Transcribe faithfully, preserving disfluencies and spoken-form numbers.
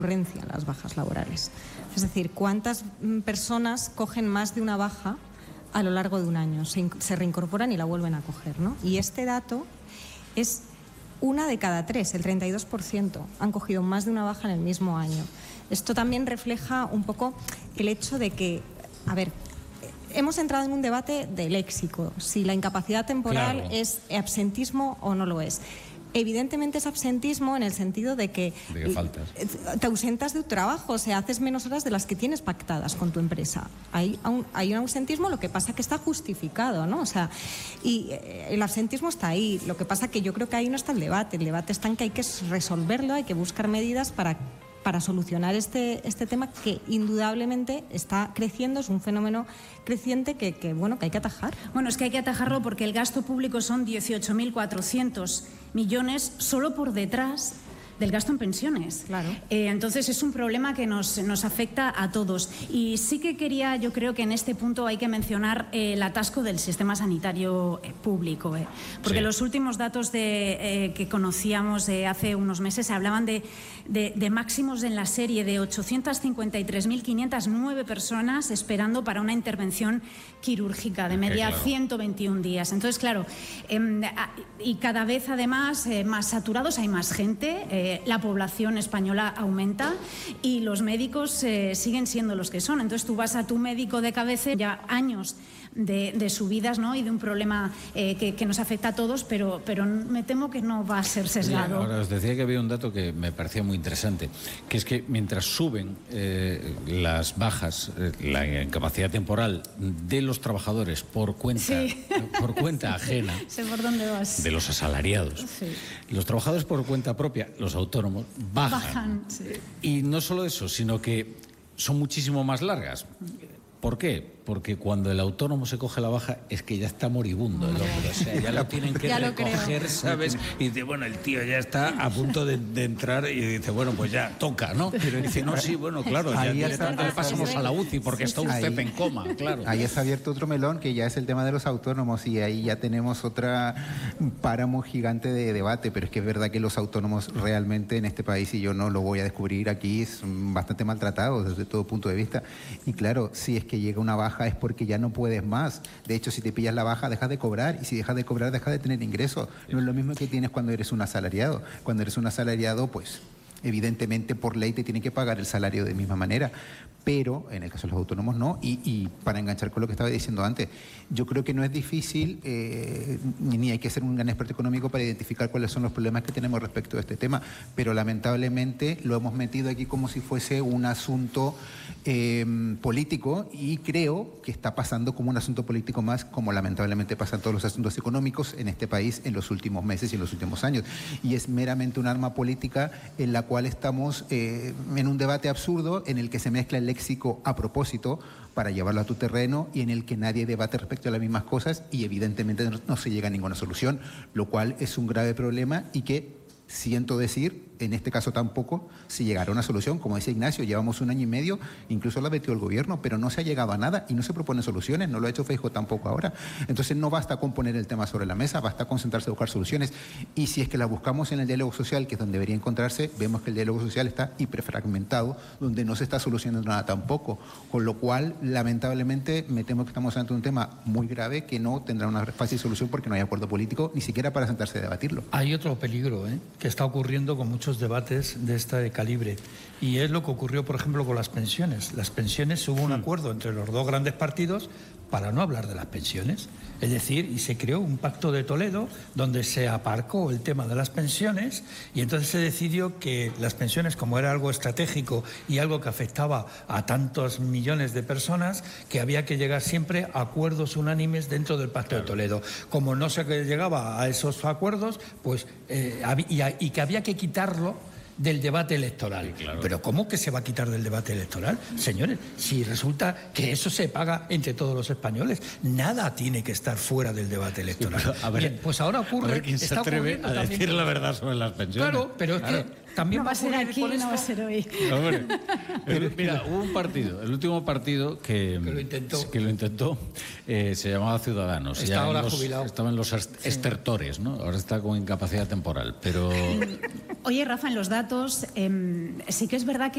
recurrencia las bajas laborales. Es decir, cuántas personas cogen más de una baja a lo largo de un año, se, se reincorporan y la vuelven a coger, ¿no? Y este dato es una de cada tres, el treinta y dos por ciento han cogido más de una baja en el mismo año. Esto también refleja un poco el hecho de que, a ver, hemos entrado en un debate de léxico, si la incapacidad temporal Claro. es absentismo o no lo es. Evidentemente es absentismo en el sentido de que, De que faltas. te ausentas de tu trabajo, o sea, haces menos horas de las que tienes pactadas con tu empresa. Hay, un- hay un ausentismo, lo que pasa que está justificado, ¿no? O sea, y eh, el absentismo está ahí. Lo que pasa que yo creo que ahí no está el debate. El debate está en que hay que resolverlo, hay que buscar medidas para para solucionar este, este tema que indudablemente está creciendo, es un fenómeno creciente que, que, bueno, que hay que atajar. Bueno, es que hay que atajarlo porque el gasto público son dieciocho mil cuatrocientos millones solo por detrás del gasto en pensiones. Claro. Eh, entonces es un problema que nos, nos afecta a todos. Y sí que quería, yo creo que en este punto hay que mencionar eh, el atasco del sistema sanitario eh, público. eh. Porque Sí. los últimos datos de, eh, que conocíamos eh, hace unos meses hablaban de, de, de máximos en la serie de ochocientas cincuenta y tres mil quinientas nueve personas esperando para una intervención quirúrgica de media claro. ciento veintiún días. Entonces, claro, eh, a- y cada vez además eh, más saturados, hay más gente, eh, la población española aumenta y los médicos eh, siguen siendo los que son. Entonces tú vas a tu médico de cabecera, ya años de, de subidas, ¿no? Y de un problema eh, que, que nos afecta a todos, pero, pero me temo que no va a ser sesgado. Ahora os decía que había un dato que me parecía muy interesante, que es que mientras suben eh, las bajas, eh, la incapacidad temporal de los trabajadores por cuenta, Sí. por cuenta ajena, Sé por dónde vas. de los asalariados, Sí. los trabajadores por cuenta propia, los autónomos, bajan. Bajan, sí. Y no solo eso, sino que son muchísimo más largas. ¿Por qué? Porque cuando el autónomo se coge la baja es que ya está moribundo el hombre, o sea, ya lo tienen que Ya lo recoger, creo. ¿sabes? Y dice, bueno, el tío ya está a punto de, de entrar y dice, bueno, pues ya toca, ¿no? Pero dice, no, sí, bueno, claro, ya Ahí está- directamente le pasamos a la U C I porque está usted Ahí- en coma, claro. Ahí está abierto otro melón que ya es el tema de los autónomos y ahí ya tenemos otra páramo gigante de debate, pero es que es verdad que los autónomos realmente en este país, y yo no lo voy a descubrir aquí, son bastante maltratados desde todo punto de vista. Y claro, si es que llega una baja es porque ya no puedes más. De hecho, si te pillas la baja, dejas de cobrar y si dejas de cobrar, dejas de tener ingresos. No es lo mismo que tienes cuando eres un asalariado. Cuando eres un asalariado, pues evidentemente por ley te tienen que pagar el salario de misma manera, pero en el caso de los autónomos no. Y, y para enganchar con lo que estaba diciendo antes, yo creo que no es difícil eh, ni, ni hay que ser un gran experto económico para identificar cuáles son los problemas que tenemos respecto a este tema, pero lamentablemente lo hemos metido aquí como si fuese un asunto eh, político y creo que está pasando como un asunto político más, como lamentablemente pasan todos los asuntos económicos en este país en los últimos meses y en los últimos años, y es meramente un arma política en la cual estamos eh, en un debate absurdo en el que se mezcla el léxico a propósito para llevarlo a tu terreno y en el que nadie debate respecto a las mismas cosas y evidentemente no, no se llega a ninguna solución, lo cual es un grave problema y que siento decir, en este caso tampoco se llegará a una solución. Como dice Ignacio, llevamos un año y medio, incluso la metió el gobierno, pero no se ha llegado a nada y no se proponen soluciones, no lo ha hecho Feijóo tampoco ahora. Entonces no basta con poner el tema sobre la mesa, basta concentrarse a buscar soluciones. Y si es que las buscamos en el diálogo social, que es donde debería encontrarse, vemos que el diálogo social está hiperfragmentado, donde no se está solucionando nada tampoco. Con lo cual, lamentablemente, me temo que estamos ante un tema muy grave que no tendrá una fácil solución porque no hay acuerdo político, ni siquiera para sentarse a debatirlo. Hay otro peligro ¿eh? que está ocurriendo con muchos debates de este calibre y es lo que ocurrió, por ejemplo, con las pensiones. Las pensiones, hubo un acuerdo entre los dos grandes partidos para no hablar de las pensiones. Es decir, y se creó un pacto de Toledo donde se aparcó el tema de las pensiones y entonces se decidió que las pensiones, como era algo estratégico y algo que afectaba a tantos millones de personas, que había que llegar siempre a acuerdos unánimes dentro del pacto de Toledo. Como no se llegaba a esos acuerdos, pues eh, y, a, y que había que quitarlo del debate electoral. Sí, claro. Pero ¿cómo que se va a quitar del debate electoral? Señores, si resulta que eso se paga entre todos los españoles, nada tiene que estar fuera del debate electoral. Sí, pero a ver, Bien, pues ahora ocurre... a ver quién se está atreve ocurriendo a también- decir la verdad sobre las pensiones. Claro, pero es Claro. que también No va a ser ocurrir aquí, con no va a esto- ser hoy. Hombre, el- mira, hubo un partido, el último partido que, Que lo intentó. que lo intentó, eh, se llamaba Ciudadanos. Está Ya ahora en los- jubilado. Estaban los est- estertores, ¿no? Ahora está con incapacidad temporal, pero... Oye, Rafa, en los datos, eh, sí que es verdad que